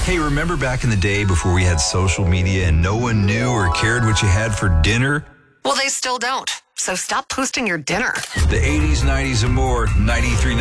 Hey, remember back in the day before we had social media and no one knew or cared what you had for dinner? Well, they still don't. So stop posting your dinner. The 80s, 90s, and more. 93.9